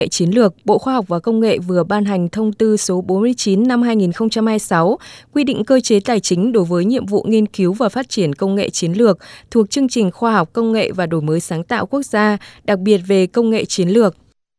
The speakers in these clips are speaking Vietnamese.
Chiến lược, Bộ Khoa học và Công nghệ vừa ban hành thông tư số 49 năm 2026 quy định cơ chế tài chính đối với nhiệm vụ nghiên cứu và phát triển công nghệ chiến lược thuộc chương trình khoa học công nghệ và đổi mới sáng tạo quốc gia, đặc biệt về công nghệ chiến lược.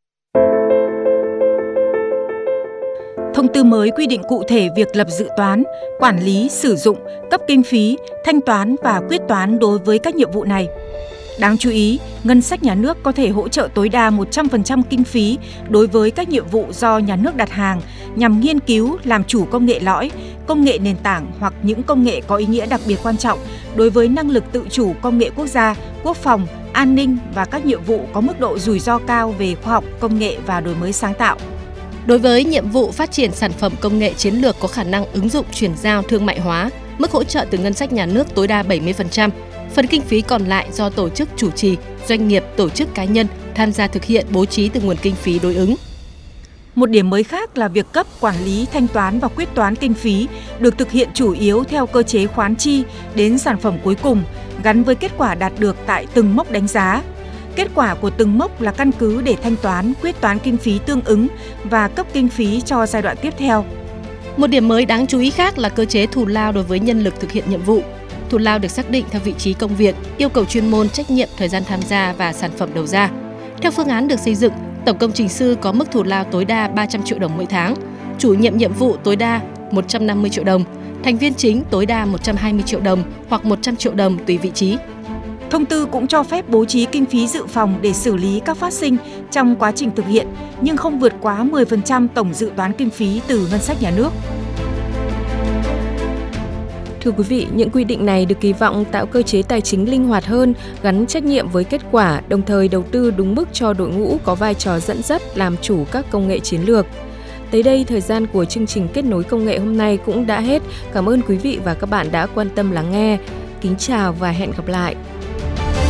Thông tư mới quy định cụ thể việc lập dự toán, quản lý, sử dụng, cấp kinh phí, thanh toán và quyết toán đối với các nhiệm vụ này. Đáng chú ý, ngân sách nhà nước có thể hỗ trợ tối đa 100% kinh phí đối với các nhiệm vụ do nhà nước đặt hàng nhằm nghiên cứu, làm chủ công nghệ lõi, công nghệ nền tảng hoặc những công nghệ có ý nghĩa đặc biệt quan trọng đối với năng lực tự chủ công nghệ quốc gia, quốc phòng, an ninh và các nhiệm vụ có mức độ rủi ro cao về khoa học, công nghệ và đổi mới sáng tạo. Đối với nhiệm vụ phát triển sản phẩm công nghệ chiến lược có khả năng ứng dụng chuyển giao thương mại hóa, mức hỗ trợ từ ngân sách nhà nước tối đa 70%. Phần kinh phí còn lại do tổ chức chủ trì, doanh nghiệp, tổ chức cá nhân tham gia thực hiện bố trí từ nguồn kinh phí đối ứng. Một điểm mới khác là việc cấp, quản lý, thanh toán và quyết toán kinh phí được thực hiện chủ yếu theo cơ chế khoán chi đến sản phẩm cuối cùng, gắn với kết quả đạt được tại từng mốc đánh giá. Kết quả của từng mốc là căn cứ để thanh toán, quyết toán kinh phí tương ứng và cấp kinh phí cho giai đoạn tiếp theo. Một điểm mới đáng chú ý khác là cơ chế thù lao đối với nhân lực thực hiện nhiệm vụ. Thù lao được xác định theo vị trí công việc, yêu cầu chuyên môn, trách nhiệm, thời gian tham gia và sản phẩm đầu ra. Theo phương án được xây dựng, tổng công trình sư có mức thù lao tối đa 300 triệu đồng mỗi tháng, chủ nhiệm nhiệm vụ tối đa 150 triệu đồng, thành viên chính tối đa 120 triệu đồng hoặc 100 triệu đồng tùy vị trí. Thông tư cũng cho phép bố trí kinh phí dự phòng để xử lý các phát sinh trong quá trình thực hiện, nhưng không vượt quá 10% tổng dự toán kinh phí từ ngân sách nhà nước. Thưa quý vị, những quy định này được kỳ vọng tạo cơ chế tài chính linh hoạt hơn, gắn trách nhiệm với kết quả, đồng thời đầu tư đúng mức cho đội ngũ có vai trò dẫn dắt làm chủ các công nghệ chiến lược. Tới đây, thời gian của chương trình Kết nối công nghệ hôm nay cũng đã hết. Cảm ơn quý vị và các bạn đã quan tâm lắng nghe. Kính chào và hẹn gặp lại!